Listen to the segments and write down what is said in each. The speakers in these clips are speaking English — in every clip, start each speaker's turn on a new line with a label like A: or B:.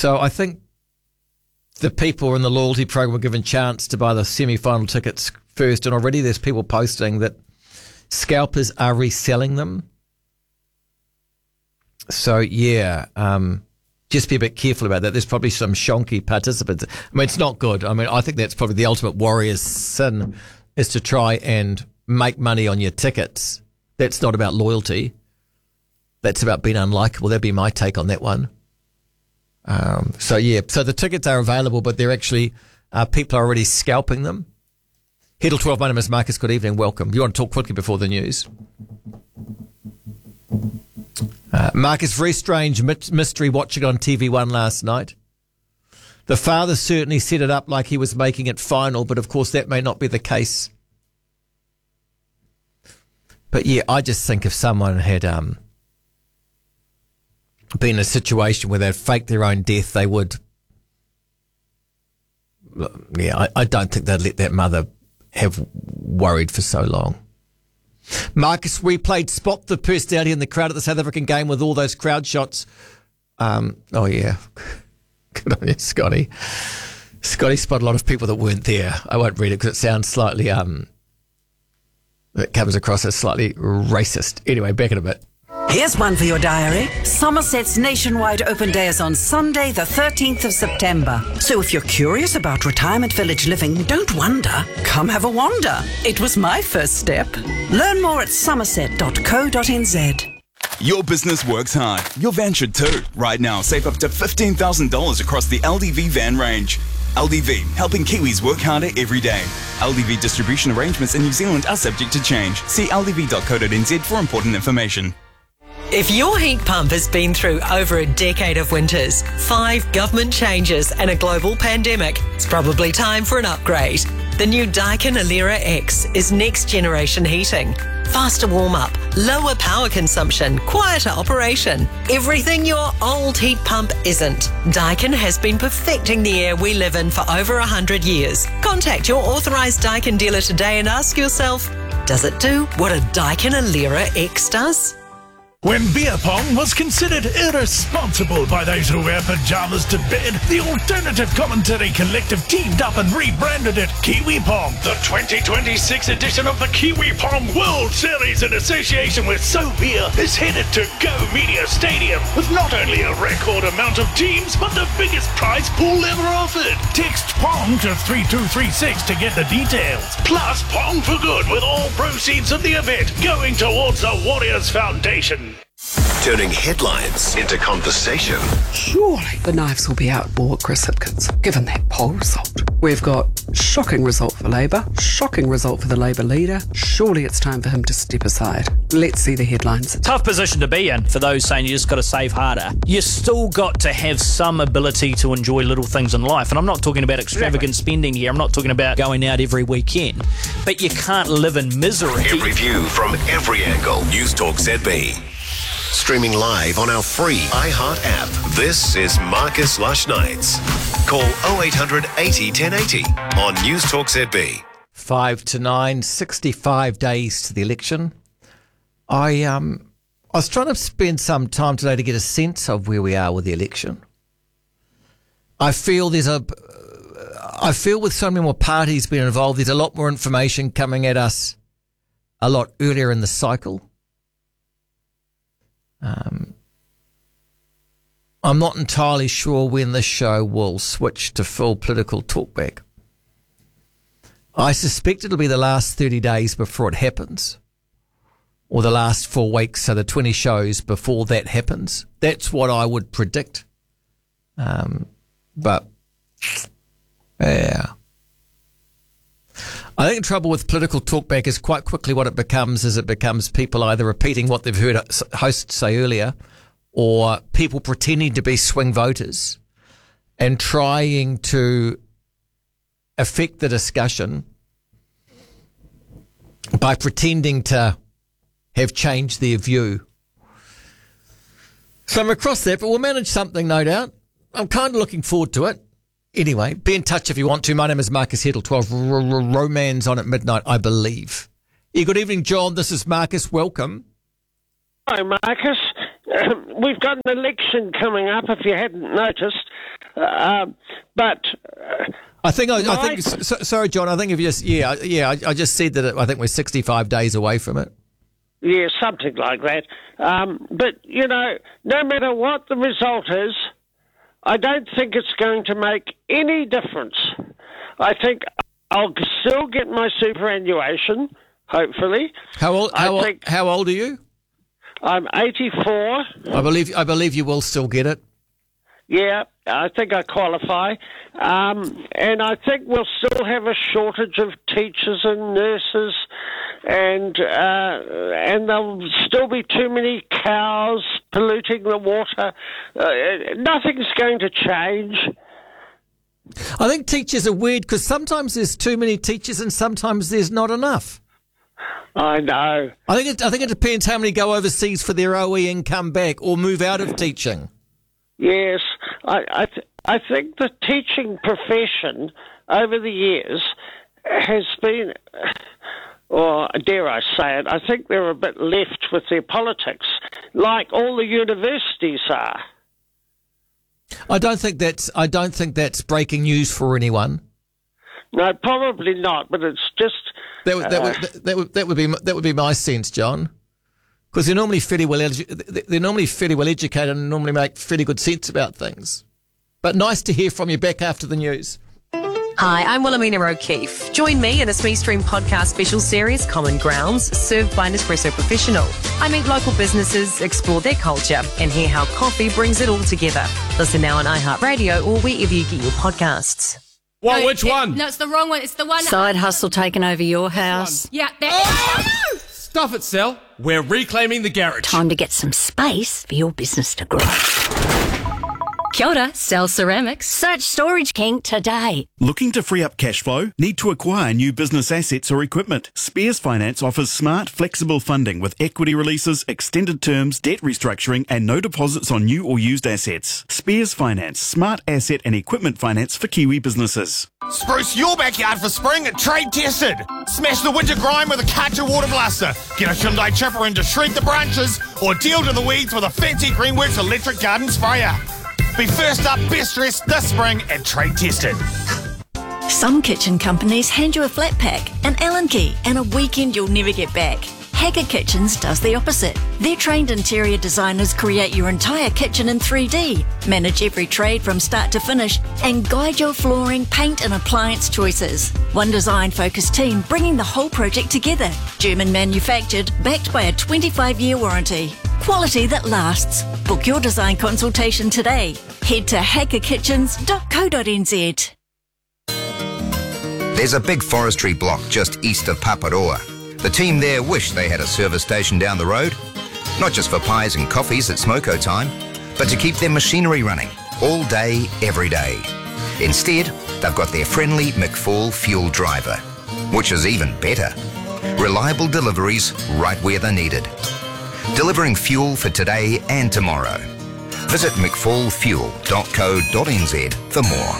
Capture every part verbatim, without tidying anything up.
A: So I think the people in the loyalty program were given a chance to buy the semi-final tickets first, and already there's people posting that scalpers are reselling them. So, yeah, um, just be a bit careful about that. There's probably some shonky participants. I mean, it's not good. I mean, I think that's probably the ultimate warrior's sin, is to try and make money on your tickets. That's not about loyalty. That's about being unlikable. That'd be my take on that one. Um, so, yeah, so the tickets are available, but they're actually, uh, people are already scalping them. Heddle twelve, my name is Marcus. Good evening. Welcome. You want to talk quickly before the news? Uh, Marcus, very strange mystery watching on T V one last night. The father certainly set it up like he was making it final, but of course that may not be the case. But yeah, I just think if someone had um, been in a situation where they'd faked their own death, they would. Yeah, I, I don't think they'd let that mother have worried for so long. Marcus, we played Spot the Personality in the crowd at the South African game with all those crowd shots. Um, oh, yeah. Good on you, Scotty. Scotty spotted a lot of people that weren't there. I won't read it because it sounds slightly, um, it comes across as slightly racist. Anyway, back in a bit.
B: Here's one for your diary. Somerset's nationwide open day is on Sunday, the thirteenth of September. So if you're curious about retirement village living, don't wonder. Come have a wander. It was my first step. Learn more at somerset dot co dot n z.
C: Your business works hard. Your van should too. Right now, save up to fifteen thousand dollars across the L D V van range. L D V, helping Kiwis work harder every day. L D V distribution arrangements in New Zealand are subject to change. See l d v dot co dot n z for important information.
D: If your heat pump has been through over a decade of winters, five government changes and a global pandemic, it's probably time for an upgrade. The new Daikin Alera X is next generation heating. Faster warm-up, lower power consumption, quieter operation. Everything your old heat pump isn't. Daikin has been perfecting the air we live in for over one hundred years. Contact your authorised Daikin dealer today and ask yourself, does it do what a Daikin Alera X does?
E: When beer pong was considered irresponsible by those who wear pajamas to bed, the Alternative Commentary Collective teamed up and rebranded it Kiwi Pong. The twenty twenty-six edition of the Kiwi Pong World Series in association with So Beer is headed to Go Media Stadium with not only a record amount of teams, but the biggest prize pool ever offered. Text PONG to three two three six to get the details. Plus Pong for Good with all proceeds of the event going towards the Warriors Foundation.
F: Turning headlines into conversation.
G: Surely the knives will be out for Chris Hipkins, given that poll result. We've got shocking result for Labour, shocking result for the Labour leader. Surely it's time for him to step aside. Let's see the headlines.
H: Tough position to be in for those saying you just got to save harder. You still got to have some ability to enjoy little things in life. And I'm not talking about extravagant exactly. spending here. I'm not talking about going out every weekend. But you can't live in misery.
F: Every view from every angle. News Talk Z B. Streaming live on our free iHeart app. This is Marcus Lush Nights. Call oh eight hundred eighty ten eighty on News Talk Z B.
A: Five to nine, sixty-five days to the election. I um, I was trying to spend some time today to get a sense of where we are with the election. I feel there's a, I feel with so many more parties being involved, there's a lot more information coming at us a lot earlier in the cycle. Um, I'm not entirely sure when this show will switch to full political talkback. I suspect it'll be the last thirty days before it happens, or the last four weeks, so the twenty shows before that happens. That's what I would predict. Um, but, yeah. I think the trouble with political talkback is quite quickly what it becomes is it becomes people either repeating what they've heard hosts say earlier or people pretending to be swing voters and trying to affect the discussion by pretending to have changed their view. So I'm across that, but we'll manage something, no doubt. I'm kind of looking forward to it. Anyway, be in touch if you want to. My name is Marcus Heddle, twelve Romans on at midnight, I believe. Yeah, good evening, John. This is Marcus. Welcome.
I: Hi, Marcus. um, we've got an election coming up, if you hadn't noticed. Uh, but uh,
A: I think, I, I
I: my-
A: think. So, sorry, John. I think if you just, yeah, yeah. I, I just said that it, I think we're sixty-five days away from it.
I: Yeah, something like that. Um, but, you know, no matter what the result is, I don't think it's going to make any difference. I think I'll still get my superannuation, hopefully.
A: How old? How,
I: I
A: old,
I: think
A: how old are you?
I: I'm eighty-four.
A: I believe. I believe you will still get it.
I: Yeah, I think I qualify. Um, and I think we'll still have a shortage of teachers and nurses, and uh, and there'll still be too many cows polluting the water. Uh, nothing's going to change.
A: I think teachers are weird because sometimes there's too many teachers and sometimes there's not enough.
I: I know.
A: I think it, I think it depends how many go overseas for their O E and come back or move out of teaching.
I: Yes, I I, th- I think the teaching profession over the years has been, or dare I say it, I think they're a bit left with their politics, like all the universities are.
A: I don't think that's I don't think that's breaking news for anyone.
I: No, probably not, but it's just
A: That would, that
I: uh,
A: would, that would, that would be that would be my sense, John. Because they're normally fairly well edu- they're normally fairly well educated and normally make fairly good sense about things. But nice to hear from you back after the news.
J: Hi, I'm Wilhelmina O'Keefe. Join me in a Smee Stream podcast special series, Common Grounds, served by Nespresso Professional. I meet local businesses, explore their culture, and hear how coffee brings it all together. Listen now on iHeartRadio or wherever you get your podcasts.
K: What?
L: No,
K: which
L: it-
K: one?
L: No, it's the wrong one. It's the one.
M: Side hustle taking over your house.
L: Yeah, that.
K: Stuff it, Sal. We're reclaiming the garage.
M: Time to get some space for your business to grow.
L: Kia ora, Sal Ceramics.
M: Search Storage King today.
N: Looking to free up cash flow? Need to acquire new business assets or equipment? Spears Finance offers smart, flexible funding with equity releases, extended terms, debt restructuring, and no deposits on new or used assets. Spears Finance, smart asset and equipment finance for Kiwi businesses.
O: Spruce your backyard for spring at Trade Tested. Smash the winter grime with a Karcher water blaster. Get a Hyundai chipper in to shred the branches, or deal to the weeds with a fancy Greenworks electric garden sprayer. Be first up, best dressed this spring at Trade Tested.
P: Some kitchen companies hand you a flat pack, an Allen key, and a weekend you'll never get back. Haggard Kitchens does the opposite. Their trained interior designers create your entire kitchen in three D, manage every trade from start to finish, and guide your flooring, paint and appliance choices. One design-focused team bringing the whole project together. German manufactured, backed by a twenty-five year warranty. Quality that lasts. Book your design consultation today. Head to haggard kitchens dot co dot n z.
Q: There's a big forestry block just east of Paparoa. The team there wish they had a service station down the road. Not just for pies and coffees at smoko time, but to keep their machinery running all day, every day. Instead, they've got their friendly McFall fuel driver, which is even better. Reliable deliveries right where they're needed. Delivering fuel for today and tomorrow. Visit mcfall fuel dot co dot n z for more.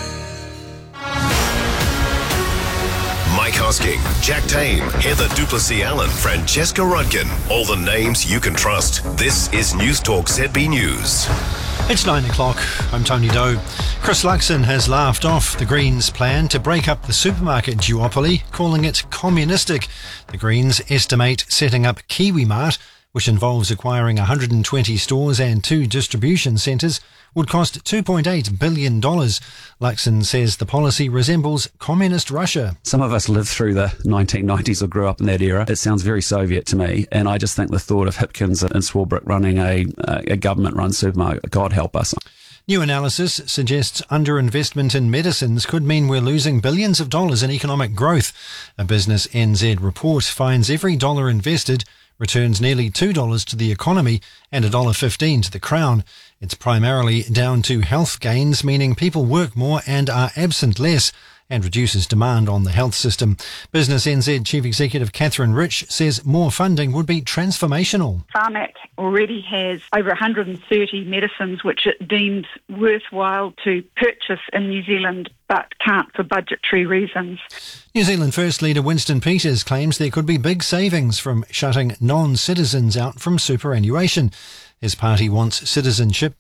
F: Mike Hosking, Jack Tame, Heather Duplessis-Allen, Francesca Rudkin. All the names you can trust. This is News Talk Z B News.
R: It's nine o'clock. I'm Tony Doe. Chris Luxon has laughed off the Greens' plan to break up the supermarket duopoly, calling it communistic. The Greens estimate setting up KiwiMart, which involves acquiring one hundred twenty stores and two distribution centres, would cost two point eight billion dollars. Luxon says the policy resembles communist Russia.
S: Some of us lived through the nineteen nineties or grew up in that era. It sounds very Soviet to me, and I just think the thought of Hipkins and Swarbrick running a, a government-run supermarket, God help us.
R: New analysis suggests underinvestment in medicines could mean we're losing billions of dollars in economic growth. A Business N Z report finds every dollar invested returns nearly two dollars to the economy and one dollar fifteen to the Crown. It's primarily down to health gains, meaning people work more and are absent less, and reduces demand on the health system. Business N Z Chief Executive Catherine Rich says more funding would be transformational.
T: Pharmac already has over one hundred thirty medicines which it deemed worthwhile to purchase in New Zealand but can't for budgetary reasons.
R: New Zealand First Leader Winston Peters claims there could be big savings from shutting non-citizens out from superannuation. His party wants citizenship